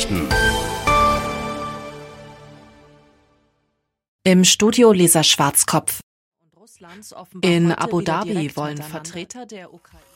Nachrichten. Im Studio Lisa Schwarzkopf. In Abu Dhabi wollen Vertreter der Ukraine